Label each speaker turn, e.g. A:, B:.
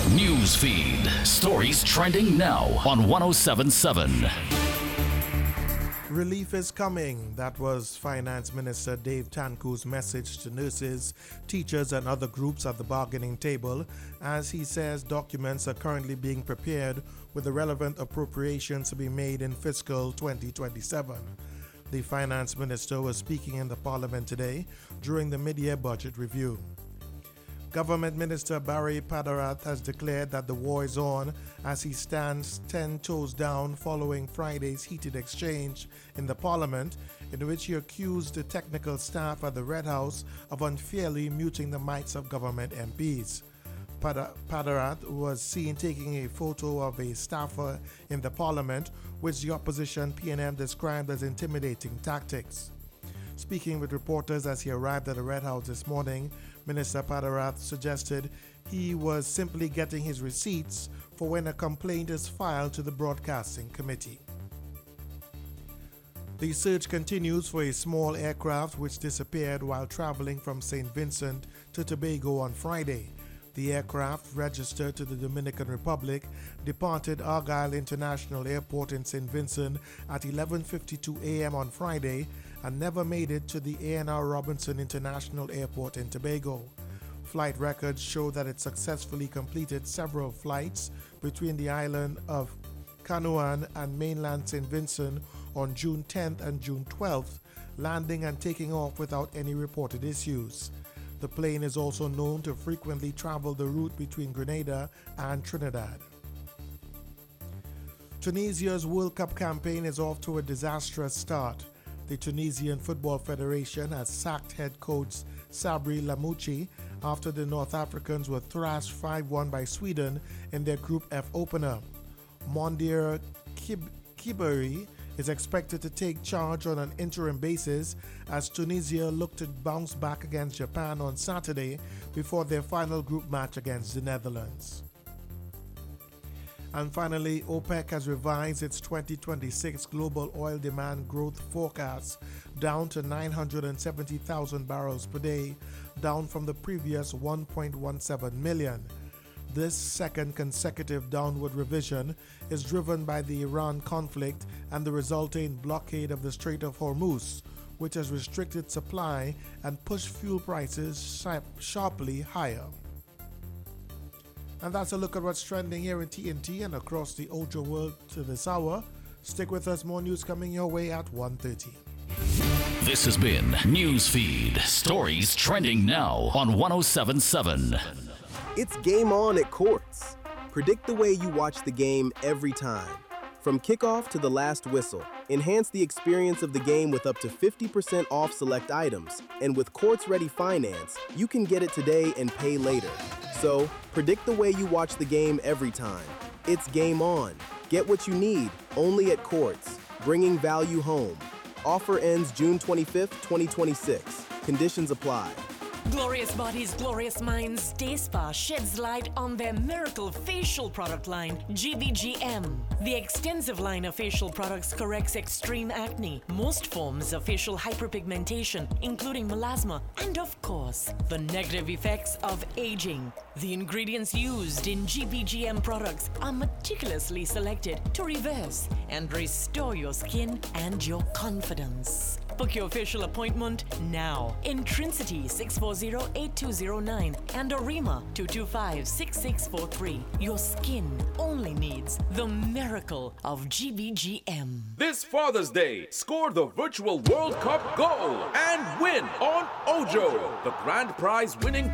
A: News feed. Stories trending now on 1077.
B: Relief is coming. That was Finance Minister Dave Tanku's message to nurses, teachers, and other groups at the bargaining table, as he says documents are currently being prepared with the relevant appropriations to be made in fiscal 2027. The Finance Minister was speaking in the Parliament today during the mid-year budget review. Government Minister Barry Padarath has declared that the war is on as he stands 10 toes down following Friday's heated exchange in the Parliament, in which he accused the technical staff at the Red House of unfairly muting the mics of government MPs. Padarath was seen taking a photo of a staffer in the Parliament, which the opposition PNM described as intimidating tactics. Speaking with reporters as he arrived at the Red House this morning, Minister Padarath suggested he was simply getting his receipts for when a complaint is filed to the Broadcasting Committee. The search continues for a small aircraft which disappeared while traveling from St. Vincent to Tobago on Friday. The aircraft, registered to the Dominican Republic, departed Argyle International Airport in St. Vincent at 11:52 a.m. on Friday and never made it to the A&R Robinson International Airport in Tobago. Flight records show that it successfully completed several flights between the island of Canoan and mainland St. Vincent on June 10th and June 12th, landing and taking off without any reported issues. The plane is also known to frequently travel the route between Grenada and Trinidad. Tunisia's World Cup campaign is off to a disastrous start. The Tunisian Football Federation has sacked head coach Sabri Lamouchi after the North Africans were thrashed 5-1 by Sweden in their Group F opener. Mondir Kibari is expected to take charge on an interim basis as Tunisia look to bounce back against Japan on Saturday before their final group match against the Netherlands. And finally, OPEC has revised its 2026 global oil demand growth forecast down to 970,000 barrels per day, down from the previous 1.17 million. This second consecutive downward revision is driven by the Iran conflict and the resulting blockade of the Strait of Hormuz, which has restricted supply and pushed fuel prices sharply higher. And that's a look at what's trending here in TNT and across the Ojo world to this hour. Stick with us, more news coming your way at 1:30.
A: This has been Newsfeed. Stories trending now on 1077.
C: It's game on at Quartz. Predict the way you watch the game every time. From kickoff to the last whistle, enhance the experience of the game with up to 50% off select items. And with Quartz Ready Finance, you can get it today and pay later. So, predict the way you watch the game every time. It's game on. Get what you need, only at Quartz. Bringing value home. Offer ends June 25th, 2026. Conditions apply.
D: Glorious Bodies, Glorious Minds Day Spa sheds light on their miracle facial product line, GBGM. The extensive line of facial products corrects extreme acne, most forms of facial hyperpigmentation, including melasma, and of course, the negative effects of aging. The ingredients used in GBGM products are meticulously selected to reverse and restore your skin and your confidence. Book your facial appointment now. Intrinsity 640-8209 and Arima 225-6643. Your skin only needs the miracle of GBGM.
E: This Father's Day, score the virtual World Cup goal and win on Ojo, the grand prize winning